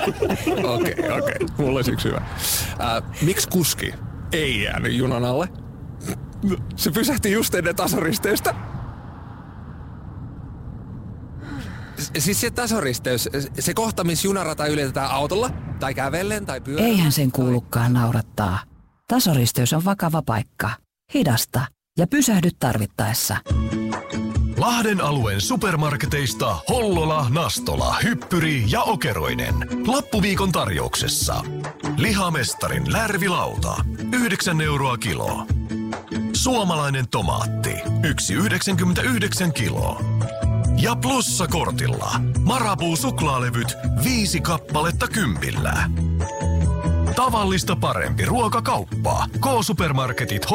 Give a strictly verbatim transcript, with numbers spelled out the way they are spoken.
Okei, okei. Okay, okay. Mulla olisi yksi hyvä. Äh, miksi kuski ei jäänyt junan alle? Se pysähti just ennen tasoristeystä. Siis se tasoristeys, se kohta, missä junarata ylitetään autolla, tai kävellen, tai pyörällä. Eihän sen kuulukaan naurattaa. Tasoristeys on vakava paikka. Hidasta ja pysähdy tarvittaessa. Lahden alueen supermarketeista Hollola, Nastola, Hyppyri ja Okeroinen. Loppuviikon tarjouksessa. Lihamestarin lärvilauta. yhdeksän euroa kilo. Suomalainen tomaatti. yksi pilkku yhdeksänkymmentäyhdeksän kilo. Ja plussakortilla. Marabou suklaalevyt. Viisi kappaletta kympillä. Tavallista parempi ruokakauppa. K-supermarketit